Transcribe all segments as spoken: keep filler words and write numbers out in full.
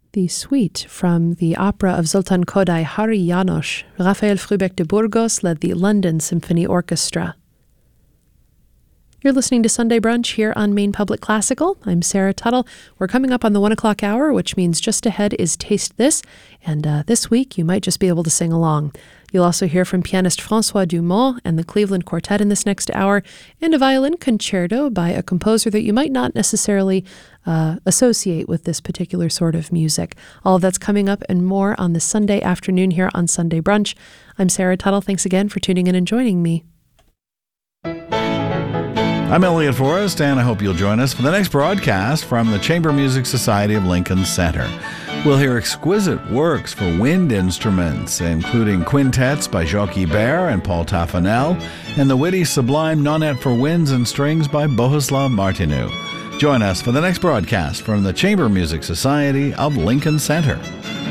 The suite from the opera of Zoltán Kodály Hari János. Rafael Frühbeck de Burgos led the London Symphony Orchestra. You're listening to Sunday Brunch here on Maine Public Classical. I'm Sarah Tuttle. We're coming up on the one o'clock hour, which means just ahead is Taste This. And uh, this week, you might just be able to sing along. You'll also hear from pianist François Dumont and the Cleveland Quartet in this next hour, and a violin concerto by a composer that you might not necessarily uh, associate with this particular sort of music. All of that's coming up and more on this Sunday afternoon here on Sunday Brunch. I'm Sarah Tuttle. Thanks again for tuning in and joining me. I'm Elliot Forrest, and I hope you'll join us for the next broadcast from the Chamber Music Society of Lincoln Center. We'll hear exquisite works for wind instruments, including quintets by Jacques Ibert and Paul Taffanel, and the witty sublime Nonette for Winds and Strings by Bohuslav Martinu. Join us for the next broadcast from the Chamber Music Society of Lincoln Center.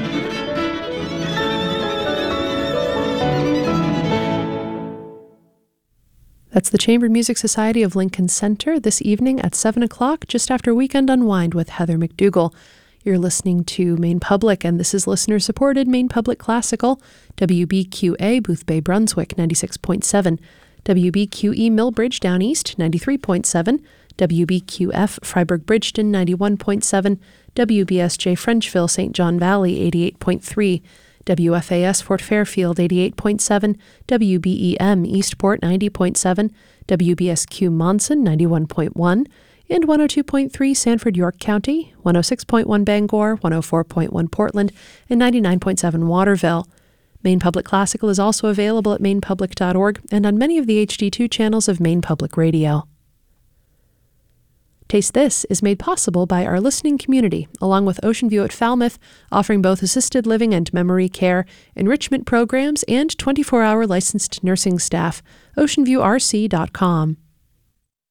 That's the Chamber Music Society of Lincoln Center this evening at seven o'clock, just after Weekend Unwind with Heather McDougall. You're listening to Maine Public, and this is listener-supported Maine Public Classical, W B Q A, Booth Bay, Brunswick, ninety-six point seven, W B Q E, Millbridge, Down East, ninety-three point seven, W B Q F, Freiburg-Bridgeton, ninety-one point seven, W B S J, Frenchville, Saint John Valley, eighty-eight point three, W F A S Fort Fairfield eighty-eight point seven, W B E M Eastport ninety point seven, W B S Q Monson ninety-one point one, and one oh two point three Sanford York County, one oh six point one Bangor, one oh four point one Portland, and ninety-nine point seven Waterville. Maine Public Classical is also available at maine public dot org and on many of the H D two channels of Maine Public Radio. Taste This is made possible by our listening community, along with Ocean View at Falmouth, offering both assisted living and memory care, enrichment programs, and twenty-four hour licensed nursing staff. ocean view r c dot com.